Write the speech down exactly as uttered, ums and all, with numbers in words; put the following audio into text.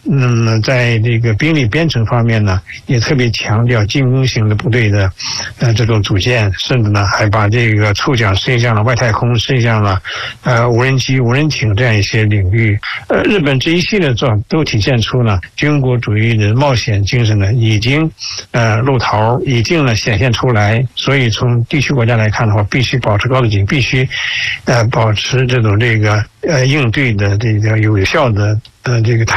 那么在这个兵力编程方面呢，也特别强调进攻型的部队的呃这种组建，甚至呢还把这个触角伸向了外太空，伸向了呃无人机、无人艇这样一些领域。呃，日本这一系列做法都体现出呢军国主义的冒险精神呢已经呃露头，已经呢显现出来。所以从地区国家来看的话，必须保持高度警惕，必须呃保持这种这个呃应对的这个有效的呃这个态